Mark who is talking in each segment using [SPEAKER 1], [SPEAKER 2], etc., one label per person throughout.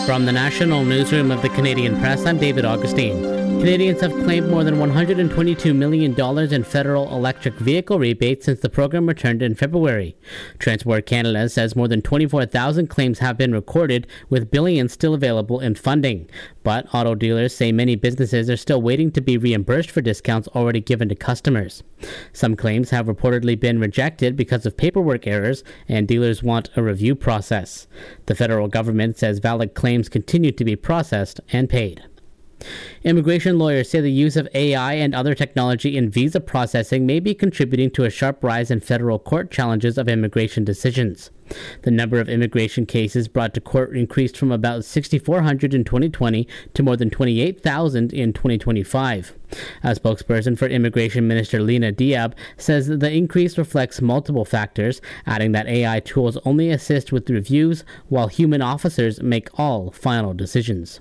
[SPEAKER 1] From the National Newsroom of the Canadian Press, I'm David Augustine. Canadians have claimed more than $122 million in federal electric vehicle rebates since the program returned in February. Transport Canada says more than 24,000 claims have been recorded, with billions still available in funding. But auto dealers say many businesses are still waiting to be reimbursed for discounts already given to customers. Some claims have reportedly been rejected because of paperwork errors, and dealers want a review process. The federal government says valid claims continue to be processed and paid. Immigration lawyers say the use of AI and other technology in visa processing may be contributing to a sharp rise in federal court challenges of immigration decisions. The number of immigration cases brought to court increased from about 6,400 in 2020 to more than 28,000 in 2025. A spokesperson for Immigration Minister Lena Diab says that the increase reflects multiple factors, adding that AI tools only assist with reviews, while human officers make all final decisions.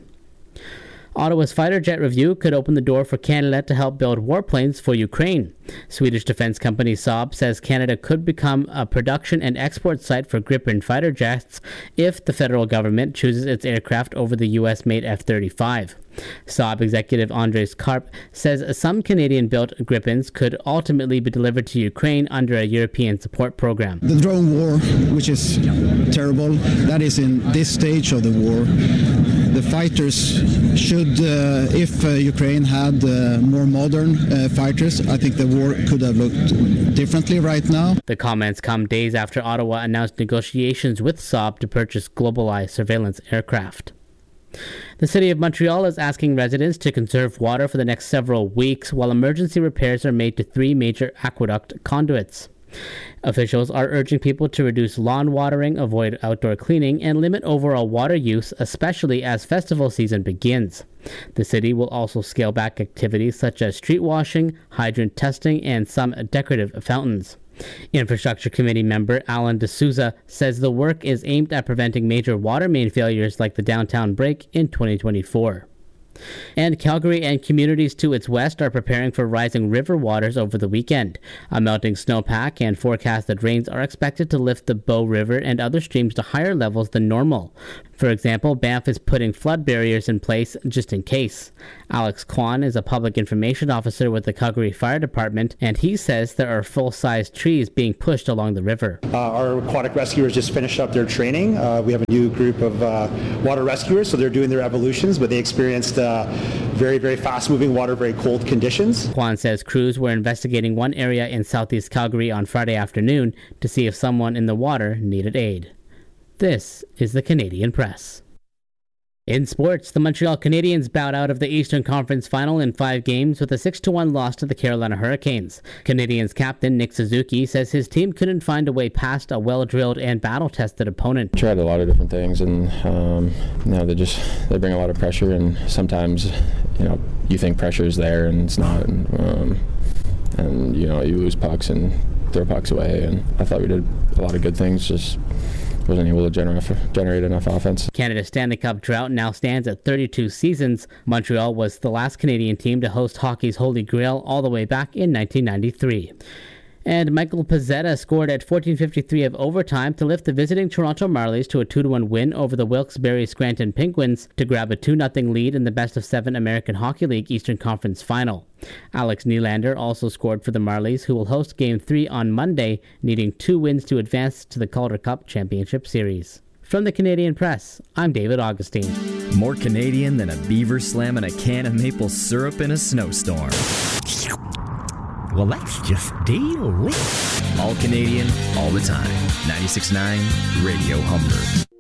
[SPEAKER 1] Ottawa's fighter jet review could open the door for Canada to help build warplanes for Ukraine. Swedish defense company Saab says Canada could become a production and export site for Gripen fighter jets if the federal government chooses its aircraft over the U.S.-made F-35. Saab executive Andres Karp says some Canadian-built Gripens could ultimately be delivered to Ukraine under a European support program.
[SPEAKER 2] The drone war, which is terrible, that is in this stage of the war. The fighters should, if Ukraine had more modern fighters, I think the war could have looked differently right now.
[SPEAKER 1] The comments come days after Ottawa announced negotiations with Saab to purchase GlobalEye surveillance aircraft. The City of Montreal is asking residents to conserve water for the next several weeks while emergency repairs are made to 3 major aqueduct conduits. Officials are urging people to reduce lawn watering, avoid outdoor cleaning, and limit overall water use, especially as festival season begins. The city will also scale back activities such as street washing, hydrant testing, and some decorative fountains. Infrastructure Committee member Alan D'Souza says the work is aimed at preventing major water main failures like the downtown break in 2024. And Calgary and communities to its west are preparing for rising river waters over the weekend. A melting snowpack and forecasted rains are expected to lift the Bow River and other streams to higher levels than normal. For example, Banff is putting flood barriers in place just in case. Alex Kwan is a public information officer with the Calgary Fire Department, and he says there are full-size trees being pushed along the river.
[SPEAKER 3] Our aquatic rescuers just finished up their training. We have a new group of water rescuers, so they're doing their evolutions, but they experienced very, very fast-moving water, very cold conditions.
[SPEAKER 1] Kwan says crews were investigating one area in southeast Calgary on Friday afternoon to see if someone in the water needed aid. This is the Canadian Press. In sports, the Montreal Canadiens bowed out of the Eastern Conference Final in 5 games with a 6-1 loss to the Carolina Hurricanes. Canadiens captain Nick Suzuki says his team couldn't find a way past a well-drilled and battle-tested opponent.
[SPEAKER 4] Tried a lot of different things, and they bring a lot of pressure, and sometimes you think pressure is there and it's not, and you lose pucks and throw pucks away. And I thought we did a lot of good things, just wasn't able to generate enough offense.
[SPEAKER 1] Canada's Stanley Cup drought now stands at 32 seasons. Montreal was the last Canadian team to host hockey's Holy Grail all the way back in 1993. And Michael Pezzetta scored at 14:53 of overtime to lift the visiting Toronto Marlies to a 2-1 win over the Wilkes-Barre Scranton Penguins to grab a 2-0 lead in the best-of-7 American Hockey League Eastern Conference Final. Alex Nylander also scored for the Marlies, who will host Game 3 on Monday, needing 2 wins to advance to the Calder Cup Championship Series. From the Canadian Press, I'm David Augustine.
[SPEAKER 5] More Canadian than a beaver slamming a can of maple syrup in a snowstorm. Well, that's just delicious. All Canadian, all the time. 96.9 Radio Humber.